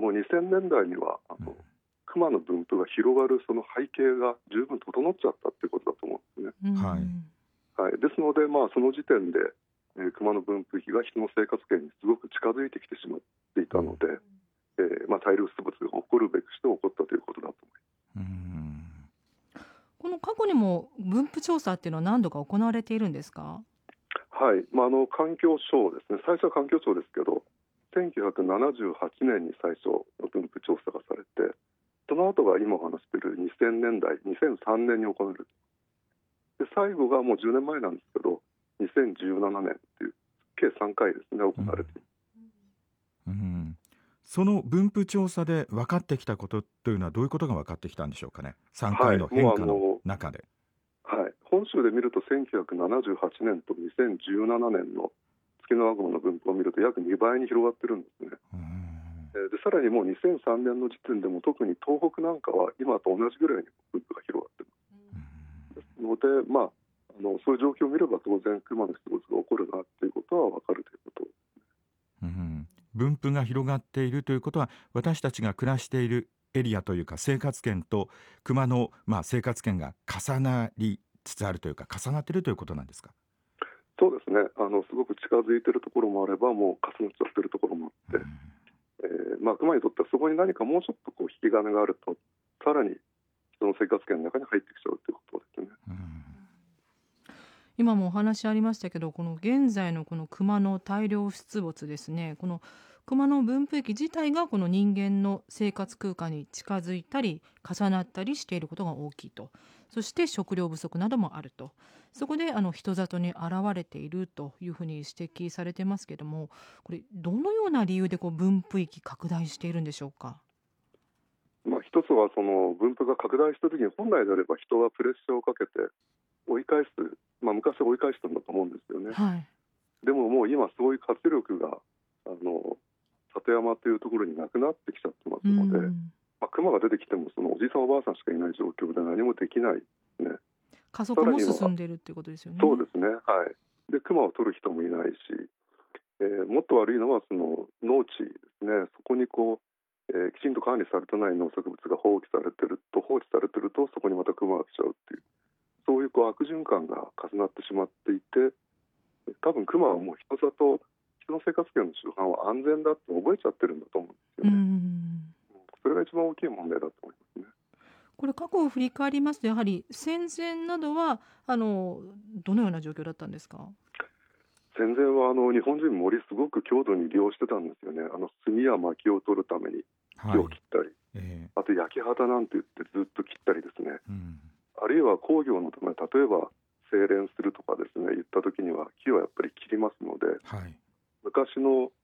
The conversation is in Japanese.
もう2000年代には熊の分布が広がるその背景が十分整っちゃったっていうことだと思うんですね。 はい。 ですので、その時点で、熊の分布域が人の生活圏にすごく近づいてきてしまっていたので、大量出没が起こるべくして起こったということだと思います。 この過去にも分布調査っていうのは何度か行われているんですか？ はい、環境省ですね、最初は環境省ですけど、1978年に最初の分布調査がされて、その後が今お話している2000年代、2003年に行われる。で、最後がもう10年前なんですけど、2017年という計3回ですね、行われている。 その分布調査で分かってきたことというのはどういうことが分かってきたんでしょうかね。3回の変化の中で。 本州で見ると1978年と2017年のツキノワグマの分布を見ると約2倍に広がってるんですね。でさらにもう2003年の時点でも特に東北なんかは今と同じぐらいに分布が広がっています。ですので、そういう状況を見れば当然熊の出没が起こるなということは分かるということですね。 分布が広がっているということは、私たちが暮らしているエリアというか生活圏と熊の、生活圏が重なりつつあるというか重なっているということなんですか？ そうですね、すごく近づいているところもあればもう重なっちゃっているところもあって、熊にとってはそこに何かもうちょっと引き金があるとさらに人の生活圏の中に入ってきちゃうということですね。 今もお話ありましたけど、この現在のこの熊の大量出没ですね、この熊の分布域自体がこの人間の生活空間に近づいたり重なったりしていることが大きいと。そして食料不足などもあると。そこで人里に現れているというふうに指摘されてますけども、これどのような理由で分布域拡大しているんでしょうか？ 一つはその分布が拡大したときに本来であれば人がプレッシャーをかけて追い返す、昔は追い返したんだと思うんですよね。でももう今そういう活力が里山というところになくなってきちゃってますので、熊が出てきてもそのおじいさんおばあさんしかいない状況で何もできないですね。 加速も進んでいるということですよね。 そうですね、で熊を取る人もいないし、もっと悪いのはその農地ですね。そこにきちんと管理されてない農作物が放置されてるとそこにまた熊が来ちゃうっていう、そういう悪循環が重なってしまっていて、多分熊はもう人の生活圏の周辺は安全だって覚えちゃってるんだと思うんですよね。それが一番大きい問題だと思いますね。 これ過去を振り返りますと、やはり戦前などはどのような状況だったんですか？ 戦前は日本人森すごく強度に利用してたんですよね。炭や薪を取るために木を切ったり、あと焼き畑なんて言ってずっと切ったりですね、あるいは工業のため、例えば精錬するとかですね、言った時には木をやっぱり切りますので、昔の